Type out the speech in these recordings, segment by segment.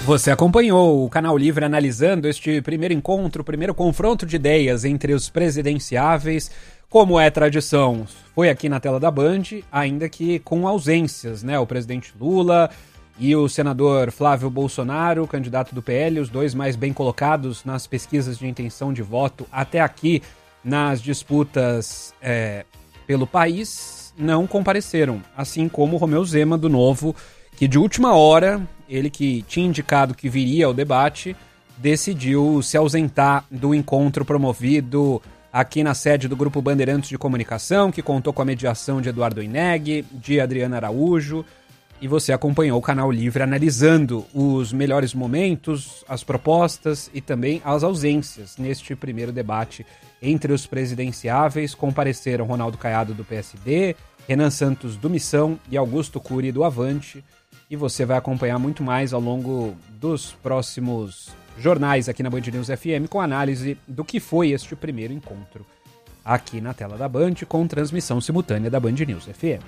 Você acompanhou o Canal Livre analisando este primeiro encontro, primeiro confronto de ideias entre os presidenciáveis. Como é tradição, foi aqui na tela da Band, ainda que com ausências, né? O presidente Lula e o senador Flávio Bolsonaro, candidato do PL, os dois mais bem colocados nas pesquisas de intenção de voto até aqui nas disputas pelo país, não compareceram. Assim como o Romeu Zema, do Novo, que de última hora, ele que tinha indicado que viria ao debate, decidiu se ausentar do encontro promovido aqui na sede do Grupo Bandeirantes de Comunicação, que contou com a mediação de Eduardo Oineg, de Adriana Araújo, e você acompanhou o Canal Livre analisando os melhores momentos, as propostas e também as ausências neste primeiro debate entre os presidenciáveis. Compareceram Ronaldo Caiado, do PSD, Renan Santos, do Missão, e Augusto Cury, do Avante. E você vai acompanhar muito mais ao longo dos próximos jornais aqui na Band News FM, com análise do que foi este primeiro encontro aqui na tela da Band, com transmissão simultânea da Band News FM.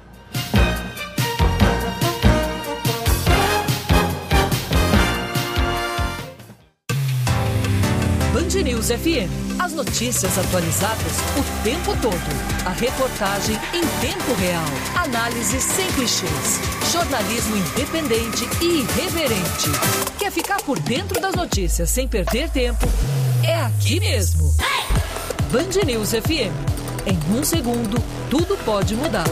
Band News FM. As notícias atualizadas o tempo todo. A reportagem em tempo real. Análise sem clichês. Jornalismo independente e irreverente. Quer ficar por dentro das notícias sem perder tempo? É aqui mesmo. Band News FM. Em um segundo, tudo pode mudar.